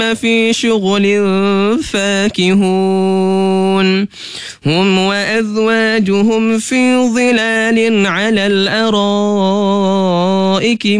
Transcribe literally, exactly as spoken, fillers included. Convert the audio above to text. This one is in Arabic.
في شغل فاكهون هم وأزواجهم في ظلال على الأرائك